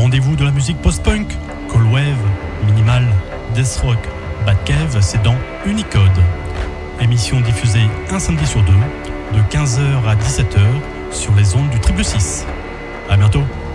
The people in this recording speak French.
rendez-vous de la musique post-punk, cold wave, minimal, death rock, bad cave, c'est dans Unicode. Émission diffusée un samedi sur deux, de 15h à 17h, sur les ondes du 666. À bientôt.